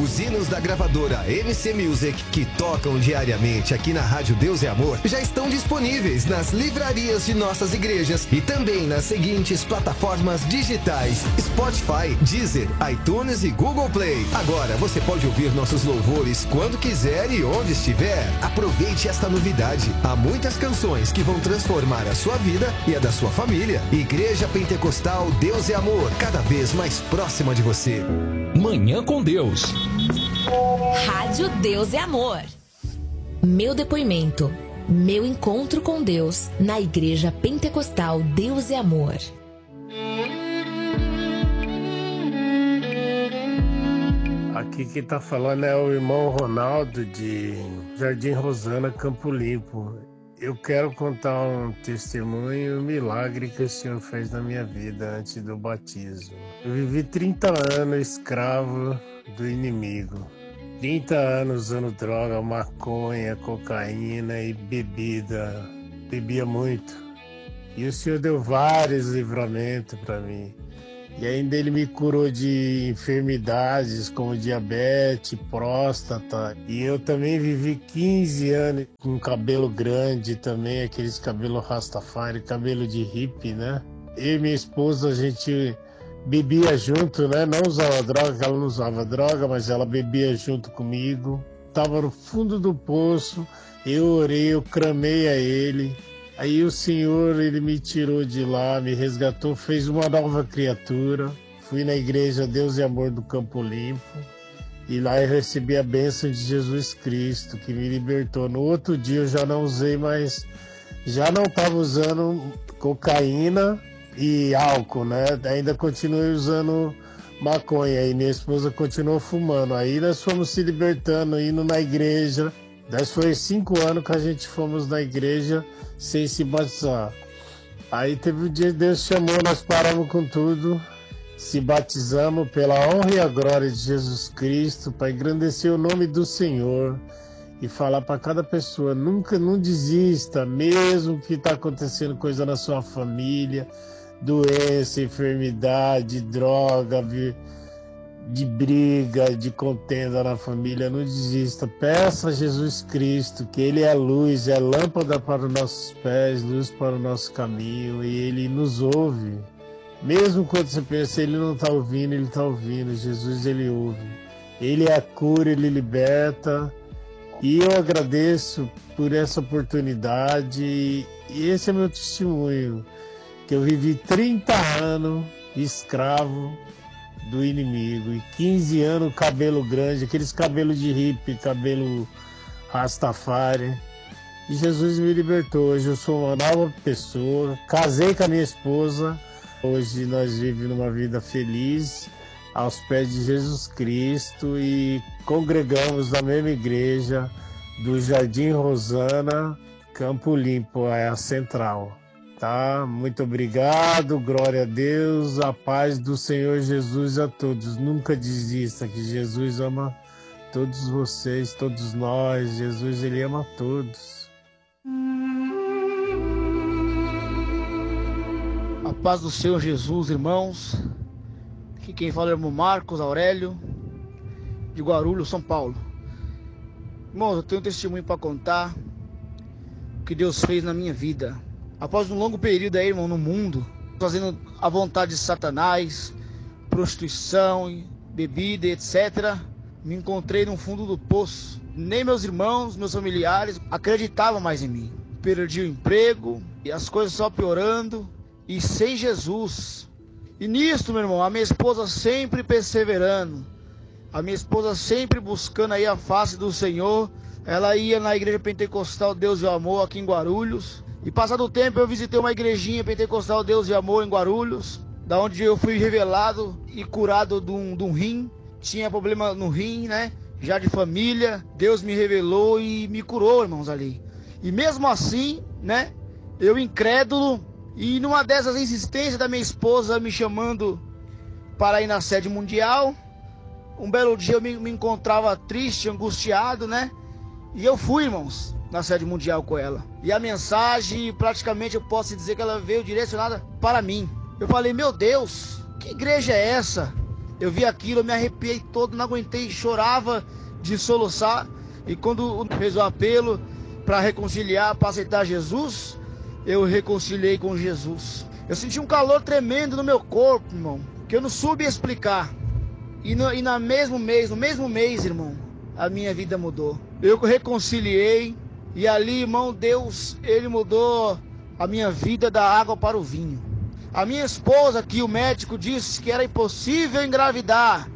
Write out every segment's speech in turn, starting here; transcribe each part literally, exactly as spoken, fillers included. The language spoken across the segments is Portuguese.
Os hinos da gravadora M C Music, que tocam diariamente aqui na Rádio Deus e Amor, já estão disponíveis nas livrarias de nossas igrejas e também nas seguintes plataformas digitais: Spotify, Deezer, iTunes e Google Play. Agora você pode ouvir nossos louvores quando quiser e onde estiver. Aproveite esta novidade. Há muitas canções que vão transformar a sua vida e a da sua família. Igreja Pentecostal Deus e Amor, cada vez mais próxima de você. Manhã com Deus. Rádio Deus e Amor. Meu depoimento. Meu encontro com Deus na Igreja Pentecostal Deus e Amor. Aqui quem tá falando é o irmão Ronaldo de Jardim Rosana, Campo Limpo. Eu quero contar um testemunho, um milagre que o Senhor fez na minha vida antes do batismo. Eu vivi trinta anos escravo do inimigo. trinta anos usando droga, maconha, cocaína e bebida. Bebia muito. E o Senhor deu vários livramentos para mim. E ainda ele me curou de enfermidades como diabetes, próstata. E eu também vivi quinze anos com cabelo grande também, aqueles cabelos rastafari, cabelo de hippie, né? Eu e minha esposa, a gente bebia junto, né? Não usava droga, ela não usava droga, mas ela bebia junto comigo. Tava no fundo do poço, eu orei, eu clamei a ele. Aí o Senhor, ele me tirou de lá, me resgatou, fez uma nova criatura. Fui na igreja Deus e Amor do Campo Limpo. E lá eu recebi a bênção de Jesus Cristo, que me libertou. No outro dia eu já não usei mais, já não estava usando cocaína e álcool, né? Ainda continuei usando maconha e minha esposa continuou fumando. Aí nós fomos se libertando, indo na igreja. Daí foi cinco anos que a gente fomos na igreja sem se batizar. Aí teve um dia que Deus chamou, nós paramos com tudo, se batizamos pela honra e a glória de Jesus Cristo, para engrandecer o nome do Senhor e falar para cada pessoa: nunca, não desista, mesmo que está acontecendo coisa na sua família, doença, enfermidade, droga, de briga, de contenda na família, não desista. Peça a Jesus Cristo, que Ele é luz, é lâmpada para os nossos pés, luz para o nosso caminho, e Ele nos ouve. Mesmo quando você pensa, Ele não está ouvindo, Ele está ouvindo. Jesus, Ele ouve. Ele é a cura, Ele liberta. E eu agradeço por essa oportunidade, e esse é meu testemunho, que eu vivi trinta anos escravo do inimigo, e quinze anos cabelo grande, aqueles cabelos de hippie, cabelo rastafari, e Jesus me libertou. Hoje eu sou uma nova pessoa, casei com a minha esposa, hoje nós vivemos uma vida feliz aos pés de Jesus Cristo e congregamos na mesma igreja do Jardim Rosana, Campo Limpo, é a central. Tá? Muito obrigado, glória a Deus, a paz do Senhor Jesus a todos. Nunca desista, que Jesus ama todos vocês, todos nós. Jesus, Ele ama todos. A paz do Senhor Jesus, irmãos. Aqui quem fala é o irmão Marcos Aurélio, de Guarulhos, São Paulo. Irmãos, eu tenho um testemunho para contar o que Deus fez na minha vida. Após um longo período aí, irmão, no mundo, fazendo a vontade de Satanás, prostituição, bebida, etcétera, me encontrei no fundo do poço. Nem meus irmãos, meus familiares acreditavam mais em mim. Perdi o emprego, e as coisas só piorando, e sem Jesus. E nisso, meu irmão, a minha esposa sempre perseverando, a minha esposa sempre buscando aí a face do Senhor. Ela ia na igreja pentecostal Deus e Amor aqui em Guarulhos. E passado o tempo eu visitei uma igrejinha pentecostal Deus e Amor em Guarulhos, da onde eu fui revelado e curado de um, de um rim. Tinha problema no rim, né? Já de família. Deus me revelou e me curou, irmãos, ali. E mesmo assim, né? Eu incrédulo, e numa dessas insistências da minha esposa me chamando para ir na sede mundial, um belo dia eu me, me encontrava triste, angustiado, né? E eu fui, irmãos, na sede mundial com ela. E a mensagem, praticamente eu posso dizer que ela veio direcionada para mim. Eu falei: meu Deus, que igreja é essa? Eu vi aquilo, eu me arrepiei todo, não aguentei, chorava de soluçar. E quando fez o apelo para reconciliar, para aceitar Jesus, eu reconciliei com Jesus. Eu senti um calor tremendo no meu corpo, irmão, que eu não soube explicar. E no, e no mesmo mês, no mesmo mês, irmão, a minha vida mudou. Eu reconciliei e ali, irmão, Deus, Ele mudou a minha vida da água para o vinho. A minha esposa, que o médico disse que era impossível engravidar,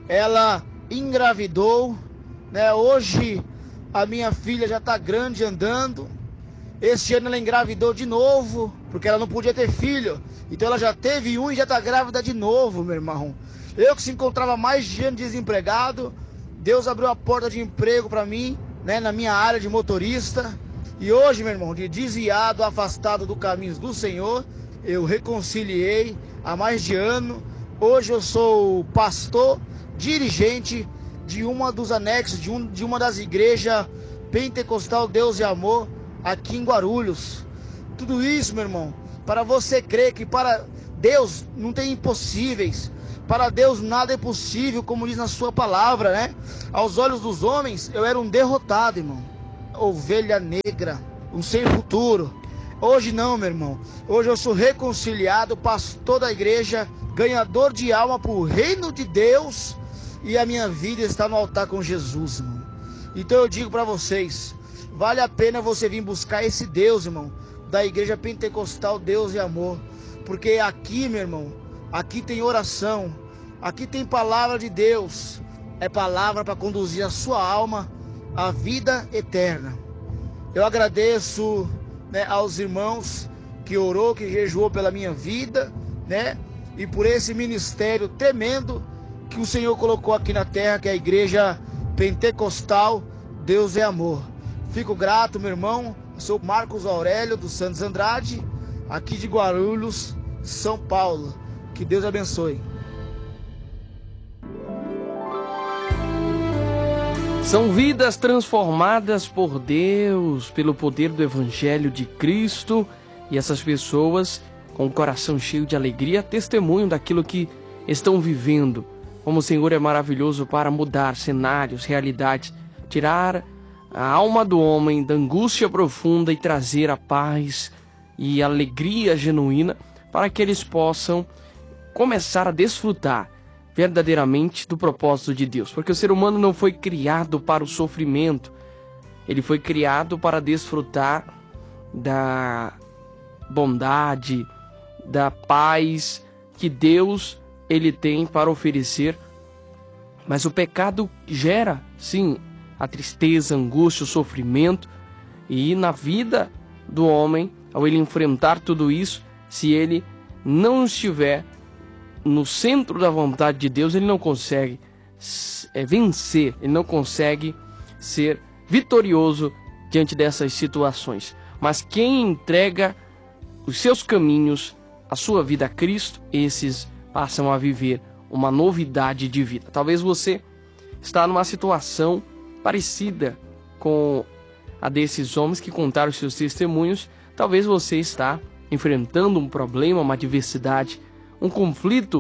ela engravidou, né? Hoje a minha filha já está grande, andando. Esse ano ela engravidou de novo, porque ela não podia ter filho. Então ela já teve um e já está grávida de novo, meu irmão. Eu que se encontrava mais de ano desempregado, Deus abriu a porta de emprego para mim, né, na minha área de motorista. E hoje, meu irmão, de desviado, afastado do caminho do Senhor, eu reconciliei há mais de ano. Hoje eu sou pastor, dirigente de uma dos anexos, de, um, de uma das igrejas Pentecostal Deus e Amor, aqui em Guarulhos. Tudo isso, meu irmão, para você crer que para Deus não tem impossíveis. Para Deus nada é possível, como diz na sua palavra, né? Aos olhos dos homens, eu era um derrotado, irmão. Ovelha negra, um sem futuro. Hoje não, meu irmão. Hoje eu sou reconciliado, pastor da igreja, ganhador de alma para o reino de Deus. E a minha vida está no altar com Jesus, irmão. Então eu digo para vocês, vale a pena você vir buscar esse Deus, irmão, da igreja Pentecostal Deus e Amor. Porque aqui, meu irmão, aqui tem oração, aqui tem palavra de Deus. É palavra para conduzir a sua alma à vida eterna. Eu agradeço, né, aos irmãos que orou, que jejuou pela minha vida, né? E por esse ministério tremendo que o Senhor colocou aqui na terra, que é a igreja Pentecostal Deus é Amor. Fico grato, meu irmão. Sou Marcos Aurélio dos Santos Andrade, aqui de Guarulhos, São Paulo. Que Deus abençoe. São vidas transformadas por Deus, pelo poder do Evangelho de Cristo. E essas pessoas, com o coração cheio de alegria, testemunham daquilo que estão vivendo. Como o Senhor é maravilhoso para mudar cenários, realidades, tirar a alma do homem da angústia profunda e trazer a paz e a alegria genuína para que eles possam começar a desfrutar verdadeiramente do propósito de Deus. Porque o ser humano não foi criado para o sofrimento, ele foi criado para desfrutar da bondade, da paz que Deus ele tem para oferecer. Mas o pecado gera, sim, a tristeza, a angústia, o sofrimento. E na vida do homem, ao ele enfrentar tudo isso, se ele não estiver no centro da vontade de Deus, ele não consegue é, vencer, ele não consegue ser vitorioso diante dessas situações. Mas quem entrega os seus caminhos, a sua vida a Cristo, esses passam a viver uma novidade de vida. Talvez você está numa situação parecida com a desses homens que contaram seus testemunhos. Talvez você está enfrentando um problema, uma adversidade, um conflito,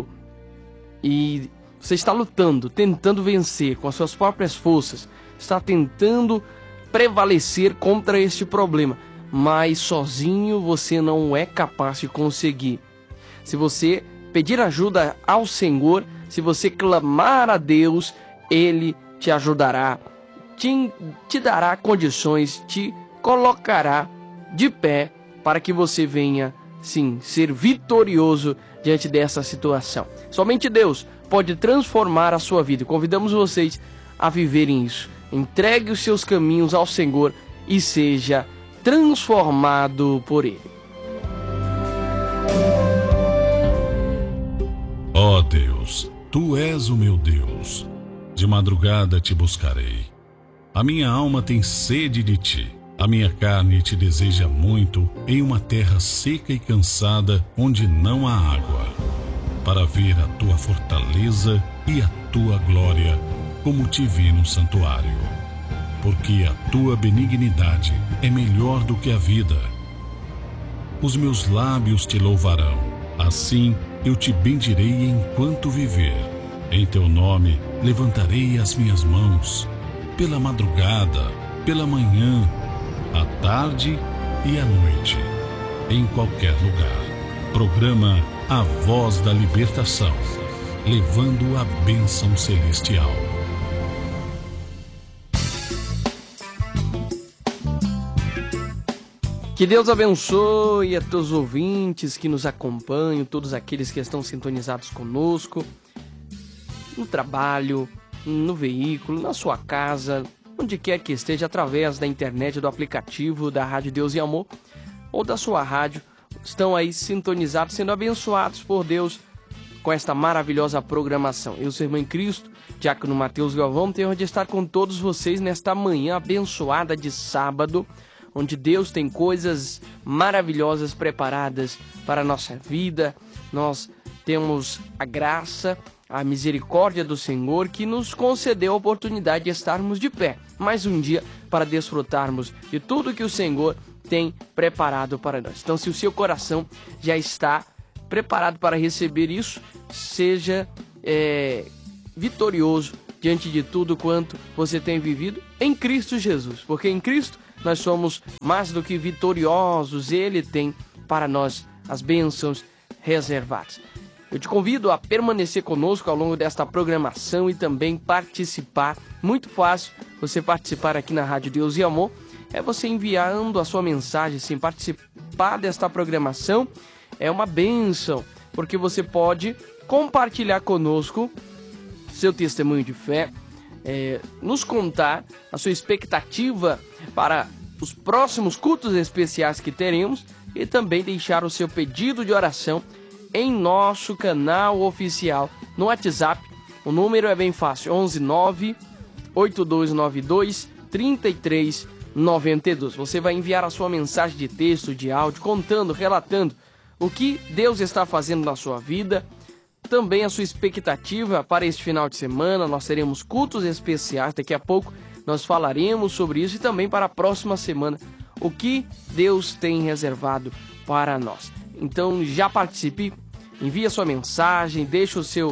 e você está lutando, tentando vencer com as suas próprias forças, está tentando prevalecer contra este problema, mas sozinho você não é capaz de conseguir. Se você pedir ajuda ao Senhor, se você clamar a Deus, Ele te ajudará, te, te dará condições, te colocará de pé para que você venha, sim, ser vitorioso diante dessa situação. Somente Deus pode transformar a sua vida. Convidamos vocês a viverem isso. Entregue os seus caminhos ao Senhor e seja transformado por Ele. Ó Deus, Tu és o meu Deus. De madrugada te buscarei. A minha alma tem sede de Ti. A minha carne te deseja muito em uma terra seca e cansada, onde não há água, para ver a tua fortaleza e a tua glória, como te vi no santuário. Porque a tua benignidade é melhor do que a vida. Os meus lábios te louvarão, assim eu te bendirei enquanto viver. Em teu nome levantarei as minhas mãos, pela madrugada, pela manhã, à tarde e à noite, em qualquer lugar. Programa A Voz da Libertação, levando a bênção celestial. Que Deus abençoe a todos os ouvintes que nos acompanham, todos aqueles que estão sintonizados conosco, no trabalho, no veículo, na sua casa, onde quer que esteja, através da internet, do aplicativo da Rádio Deus e Amor, ou da sua rádio, estão aí sintonizados, sendo abençoados por Deus com esta maravilhosa programação. Eu sou irmão em Cristo, Diácono Mateus Galvão, tenho de estar com todos vocês nesta manhã abençoada de sábado, onde Deus tem coisas maravilhosas preparadas para a nossa vida. Nós temos a graça, a misericórdia do Senhor que nos concedeu a oportunidade de estarmos de pé mais um dia para desfrutarmos de tudo que o Senhor tem preparado para nós. Então, se o seu coração já está preparado para receber isso, seja é, vitorioso diante de tudo quanto você tem vivido em Cristo Jesus, porque em Cristo nós somos mais do que vitoriosos. Ele tem para nós as bênçãos reservadas. Eu te convido a permanecer conosco ao longo desta programação e também participar. Muito fácil você participar aqui na Rádio Deus e Amor. É você enviando a sua mensagem, sim, participar desta programação. É uma bênção, porque você pode compartilhar conosco seu testemunho de fé, é, nos contar a sua expectativa para os próximos cultos especiais que teremos e também deixar o seu pedido de oração em nosso canal oficial no WhatsApp. O número é bem fácil, onze nove oito dois nove dois três três nove dois. Você vai enviar a sua mensagem de texto, de áudio, contando, relatando o que Deus está fazendo na sua vida, também a sua expectativa para este final de semana. Nós teremos cultos especiais, daqui a pouco nós falaremos sobre isso, e também para a próxima semana, o que Deus tem reservado para nós. Então já participe, envie a sua mensagem, deixe o seu,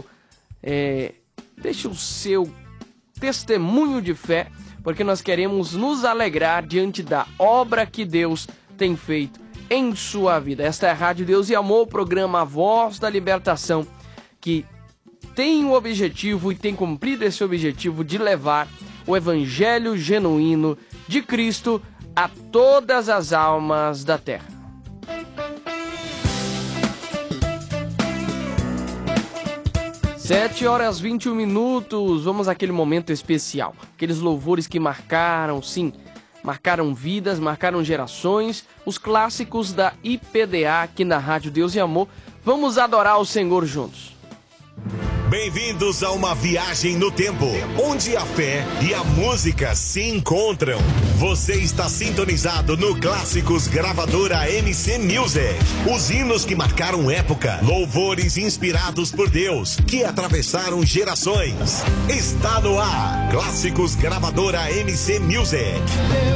é, deixe o seu testemunho de fé, porque nós queremos nos alegrar diante da obra que Deus tem feito em sua vida. Esta é a Rádio Deus e Amor, o programa A Voz da Libertação, que tem o objetivo e tem cumprido esse objetivo de levar o Evangelho genuíno de Cristo a todas as almas da terra. Sete horas e vinte e um minutos, vamos àquele momento especial, aqueles louvores que marcaram, sim, marcaram vidas, marcaram gerações, os clássicos da I P D A aqui na Rádio Deus e Amor. Vamos adorar o Senhor juntos. Bem-vindos a uma viagem no tempo, onde a fé e a música se encontram. Você está sintonizado no Clássicos Gravadora M C Music. Os hinos que marcaram época, louvores inspirados por Deus, que atravessaram gerações. Está no ar, Clássicos Gravadora M C Music.